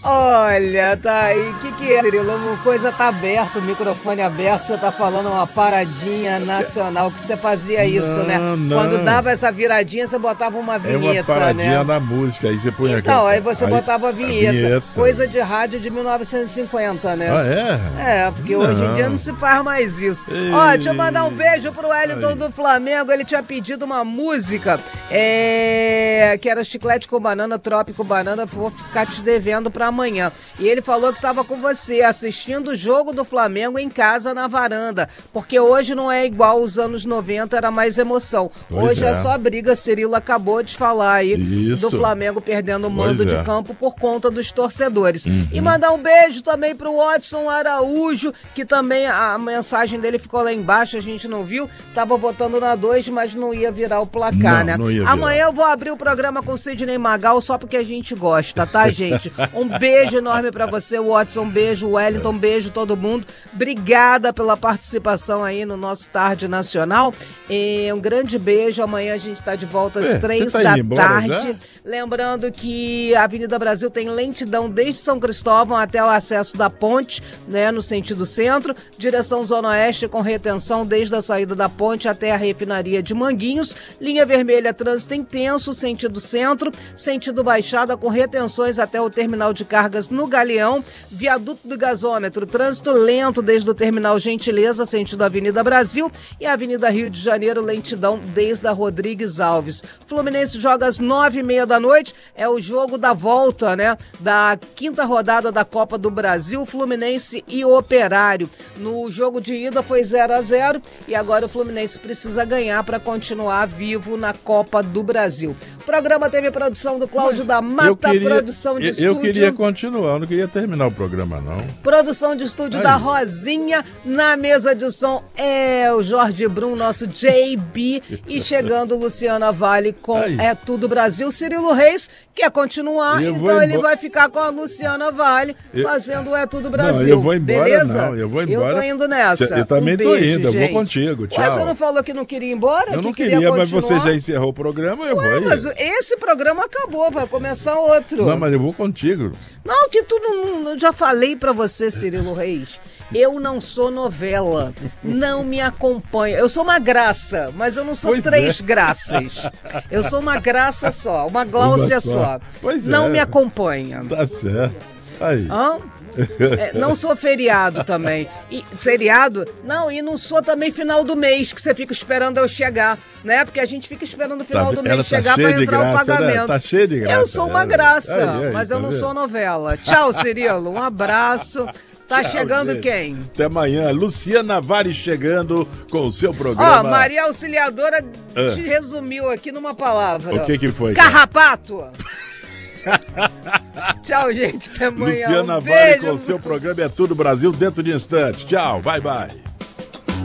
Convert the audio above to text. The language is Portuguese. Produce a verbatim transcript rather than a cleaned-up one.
Olha, tá aí. O que, que é, Cirilo? Uma coisa tá aberta, o microfone aberto, você tá falando uma paradinha nacional, que você fazia isso, não, né? Não. Quando dava essa viradinha, você botava uma vinheta, né? É uma paradinha né? na música, aí você põe aqui. Então, aí você aí, botava a vinheta, a vinheta. Coisa de rádio de mil novecentos e cinquenta, né? Ah, é? É, porque não. hoje em dia não se faz mais isso. Ei. Ó, deixa eu mandar um beijo pro Wellington Ai. do Flamengo, ele tinha pedido uma música, é... que era Chiclete com Banana, Trópico Banana, vou ficar te devendo pra amanhã. E ele falou que estava com você assistindo o jogo do Flamengo em casa na varanda, porque hoje não é igual os anos noventa, era mais emoção. Pois hoje é. é só briga, Cirilo acabou de falar aí Isso. do Flamengo perdendo o mando pois de é. campo por conta dos torcedores. Uhum. E mandar um beijo também pro Watson Araújo, que também a mensagem dele ficou lá embaixo, a gente não viu, tava botando na dois, mas não ia virar o placar, não, né? Não ia virar. Amanhã eu vou abrir o programa com o Sidney Magal só porque a gente gosta, tá, gente? Um beijo enorme pra você, Watson, um beijo, Wellington, um beijo todo mundo. Obrigada pela participação aí no nosso Tarde Nacional. E um grande beijo, amanhã a gente tá de volta às é, três tá da tarde. Já? Lembrando que a Avenida Brasil tem lentidão desde São Cristóvão até o acesso da ponte, né, no sentido centro, direção Zona Oeste com retenção desde a saída da ponte até a refinaria de Manguinhos, linha vermelha, trânsito intenso, sentido centro, sentido Baixada com retenções até o terminal de cargas no Galeão, viaduto do gasômetro, trânsito lento desde o terminal Gentileza, sentido Avenida Brasil, e a Avenida Rio de Janeiro, lentidão desde a Rodrigues Alves. Fluminense joga às nove e meia da noite, é o jogo da volta, né, da quinta rodada da Copa do Brasil, Fluminense e Operário. No jogo de ida foi zero a zero e agora o Fluminense precisa ganhar para continuar vivo na Copa do Brasil. O programa teve produção do Cláudio Mas da Mata, queria, produção de eu, estúdio. Eu queria continuar, eu não queria terminar o programa, não. Produção de estúdio Aí. da Rosinha, na mesa de som é o Jorge Brum, nosso J B, e chegando Luciana Vale com Aí. É Tudo Brasil. Cirilo Reis quer continuar, eu então ele vai ficar com a Luciana Vale eu... fazendo É Tudo Brasil. Não, eu vou embora, beleza? Não, eu vou embora. Eu tô indo nessa. Eu também um tô beijo, indo, eu gente. vou contigo, tchau. Ué, você não falou que não queria ir embora? Eu que não queria, queria, continuar? Mas você já encerrou o programa, eu Ué, vou ir. Mas esse programa acabou, vai começar outro. Não, mas eu vou contigo. Não, que tu não, eu já falei pra você, Cirilo Reis. Eu não sou novela, não me acompanha. Eu sou uma graça, mas eu não sou pois três é. graças. Eu sou uma graça só, uma Gláucia só. só. Pois não é. me acompanha. Tá certo. Aí. Hã? É, não sou feriado também. E, seriado? Não, e não sou também final do mês, que você fica esperando eu chegar, né? Porque a gente fica esperando o final tá, do mês chegar tá pra entrar graça, o pagamento. Né? Tá cheio de graça. Eu sou uma ela. graça, aí, aí, mas tá eu não vendo? sou novela. Tchau, Cirilo. Um abraço. Tá Tchau, chegando gente. Quem? Até amanhã. Luciana Vale chegando com o seu programa. Ó, Maria Auxiliadora ah. te resumiu aqui numa palavra. O que que foi? Carrapato. Tchau, gente. Até amanhã. Luciana um Vale beijo. com o seu programa É Tudo Brasil dentro de instantes. Tchau. Bye, bye.